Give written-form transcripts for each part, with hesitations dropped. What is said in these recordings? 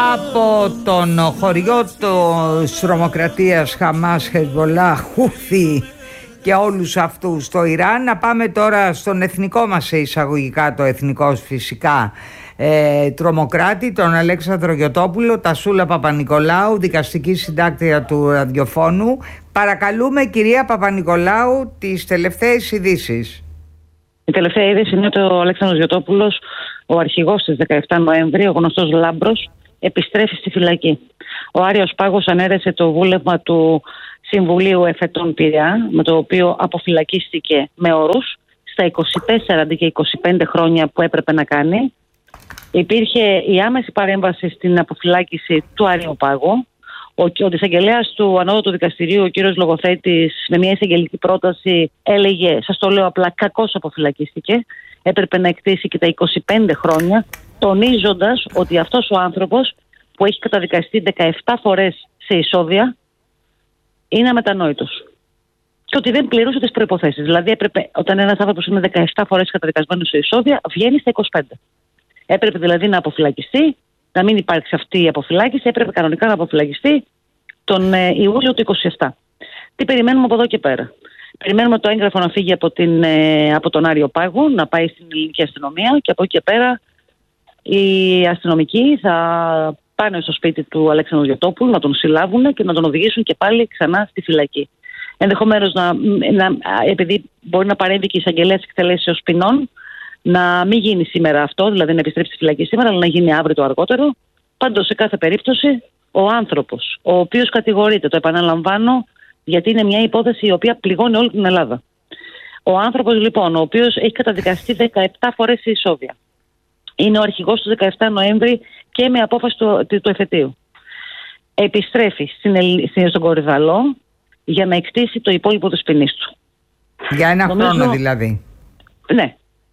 από τον χωριό της τρομοκρατίας Χαμάς, Χεσμολάχ, Χούθι και όλους αυτούς στο Ιράν. Να πάμε τώρα στον εθνικό μας, εισαγωγικά το εθνικό φυσικά τρομοκράτη, τον Αλέξανδρο Γιωτόπουλο, Τασούλα Παπανικολάου, δικαστική συντάκτρια του ραδιοφώνου. Παρακαλούμε, κυρία Παπανικολάου, τις τελευταίες ειδήσεις. Η τελευταία είδηση είναι ότι ο Αλέξανδρος Γιωτόπουλος, ο αρχηγός της 17 Νοέμβρη, ο γνωστός Λάμπρος, επιστρέφει στη φυλακή. Ο Άριος Πάγος ανέρεσε το βούλευμα του Συμβουλίου Εφετών Πειραιά, με το οποίο αποφυλακίστηκε με όρους στα 24 αντί και 25 χρόνια που έπρεπε να κάνει. Υπήρχε η άμεση παρέμβαση στην αποφυλάκηση του Άριου Πάγου. Ο εισαγγελέας του Ανώτατου Δικαστηρίου, ο κύριος Λογοθέτης, με μια εισαγγελική πρόταση έλεγε, σας το λέω απλά, κακώς αποφυλακίστηκε. Έπρεπε να εκτίσει και τα 25 χρόνια, τονίζοντας ότι αυτός ο άνθρωπος που έχει καταδικαστεί 17 φορές σε ισόβια είναι αμετανόητος. Και ότι δεν πληρούσε τις προϋποθέσεις. Δηλαδή, έπρεπε, όταν ένας άνθρωπος είναι 17 φορές καταδικασμένος σε ισόβια, βγαίνει στα 25. Έπρεπε δηλαδή να αποφυλακιστεί, να μην υπάρξει αυτή η αποφυλάκηση, έπρεπε κανονικά να αποφυλακιστεί τον Ιούλιο του 27. Τι περιμένουμε από εδώ και πέρα? Περιμένουμε το έγγραφο να φύγει από τον Άριο Πάγο, να πάει στην ελληνική αστυνομία και από εκεί και πέρα οι αστυνομικοί θα πάνε στο σπίτι του Αλέξανδρου Γιωτόπουλου, να τον συλλάβουν και να τον οδηγήσουν και πάλι ξανά στη φυλακή. Ενδεχομένως, επειδή μπορεί να παρέμβει και η εισαγγελέας εκτελέσεως ποινών, να μην γίνει σήμερα αυτό, δηλαδή να επιστρέψει στη φυλακή σήμερα, αλλά να γίνει αύριο το αργότερο. Πάντως, σε κάθε περίπτωση, ο άνθρωπος, ο οποίος κατηγορείται, το επαναλαμβάνω, γιατί είναι μια υπόθεση η οποία πληγώνει όλη την Ελλάδα. Ο άνθρωπος, λοιπόν, ο οποίος έχει καταδικαστεί 17 φορές σε ισόβια, είναι ο αρχηγός του 17 Νοέμβρη και με απόφαση του εφετείου. Επιστρέφει στον Κορυδαλό για να εκτίσει το υπόλοιπο της ποινής του. Για ένα χρόνο δηλαδή. Ναι.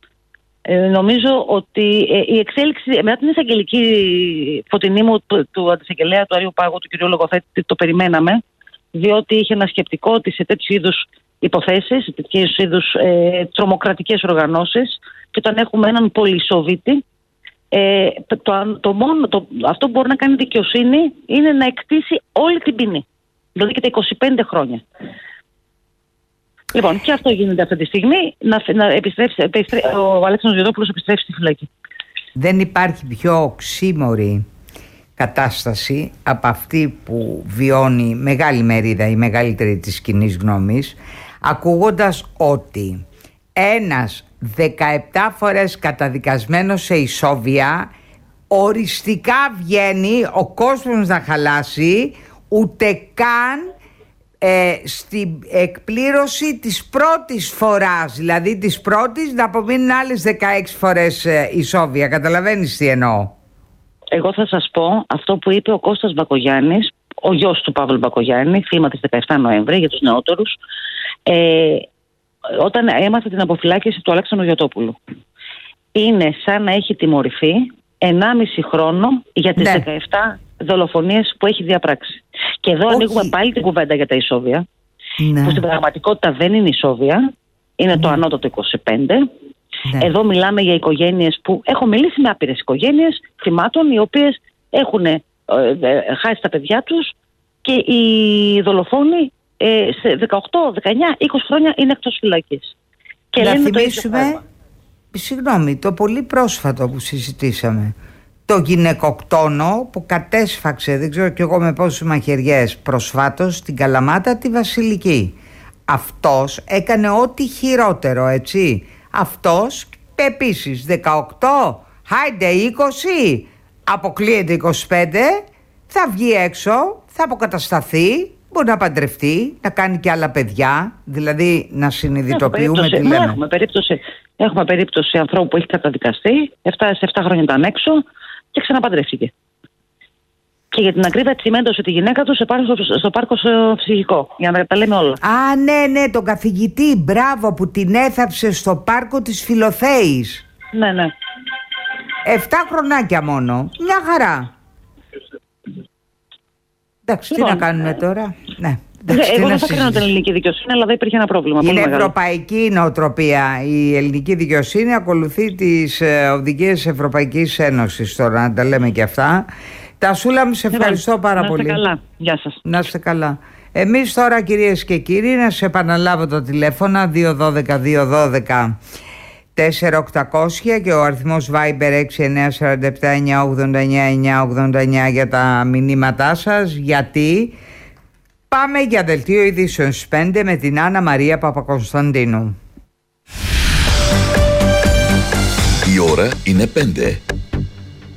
Νομίζω ότι η εξέλιξη μετά την εισαγγελική φωτεινή μου του αντισαγγελέα του Άριου Πάγου, του κ. Λογοθέτη, το περιμέναμε, διότι είχε ένα σκεπτικό ότι σε τέτοιου είδους υποθέσεις, σε τέτοιου είδους τρομοκρατικές οργανώσεις, και όταν έχουμε έναν πολυσοβίτη, αυτό που μπορεί να κάνει δικαιοσύνη είναι να εκτίσει όλη την ποινή, δηλαδή και τα 25 χρόνια. Λοιπόν, και αυτό γίνεται αυτή τη στιγμή, ο Αλέξανδρος Γιωτόπουλος επιστρέφει στη φυλακή. Δεν υπάρχει πιο οξύμορη κατάσταση από αυτή που βιώνει μεγάλη μερίδα, η μεγαλύτερη της κοινής γνώμης, ακούγοντας ότι ένας 17 φορές καταδικασμένος σε ισόβια οριστικά βγαίνει ο κόσμος να χαλάσει, ούτε καν στην εκπλήρωση της πρώτης φοράς, δηλαδή της πρώτης, να απομείνουν άλλες 16 φορές ισόβια. Καταλαβαίνεις τι εννοώ? Εγώ θα σας πω αυτό που είπε ο Κώστας Μπακογιάννης, ο γιος του Παύλου Μπακογιάννη, θύμα της 17 Νοέμβρη για τους νεότερους, όταν έμαθε την αποφυλάκηση του Αλέξανδρου Γιωτόπουλου. Είναι σαν να έχει τιμωρηθεί 1,5 χρόνο για τις 17 δολοφονίες που έχει διαπράξει. Και εδώ ανοίγουμε πάλι την κουβέντα για τα ισόβια, που στην πραγματικότητα δεν είναι ισόβια, είναι το ανώτατο 25. Εδώ μιλάμε για οικογένειες που έχω μιλήσει με άπειρες οικογένειες θυμάτων, οι οποίες έχουν χάσει τα παιδιά τους και οι δολοφόνοι σε 18, 19, 20 χρόνια είναι εκτός φυλακής. Και να θυμίσουμε, συγγνώμη, το πολύ πρόσφατο που συζητήσαμε, το γυναικοκτόνο που κατέσφαξε, δεν ξέρω κι εγώ με πόσους μαχαιριές, προσφάτως στην Καλαμάτα τη Βασιλική. Αυτός έκανε ό,τι χειρότερο, έτσι. Αυτός επίσης 18, χάιντε 20, αποκλείεται 25, θα βγει έξω, θα αποκατασταθεί, μπορεί να παντρευτεί, να κάνει και άλλα παιδιά, δηλαδή να συνειδητοποιούμε τι λέμε. Έχουμε περίπτωση ανθρώπου που έχει καταδικαστεί, 7 χρόνια ήταν έξω και ξαναπαντρεύτηκε. Και για την ακρίβεια τσιμέντωσε τη γυναίκα του στο πάρκο στο ψυχικό. Για να τα λέμε όλα. Α, ναι, τον καθηγητή, μπράβο, που την έθαψε στο πάρκο της Φιλοθέης. Ναι. 7 χρονάκια μόνο. Μια χαρά. Εντάξει, λοιπόν, τι να κάνουμε τώρα. Ναι. Εγώ δεν θα κρίνω την ελληνική δικαιοσύνη, αλλά δεν υπήρχε ένα πρόβλημα. Είναι ευρωπαϊκή νοοτροπία. Η ελληνική δικαιοσύνη ακολουθεί τις οδηγίες της Ευρωπαϊκής Ένωσης. Τώρα να τα λέμε και αυτά. Τασούλα μου, σε ευχαριστώ πάρα πολύ. Να είστε καλά. Γεια σας. Να είστε καλά. Εμείς τώρα, κυρίες και κύριοι, να σε επαναλάβω το τηλέφωνο 212-212 4800 και ο αριθμός Viber 6947-989-989 για τα μηνύματά σας. Γιατί πάμε για δελτίο ειδήσεων στις 5 με την Άννα Μαρία Παπακωνσταντίνου. Η ώρα είναι 5.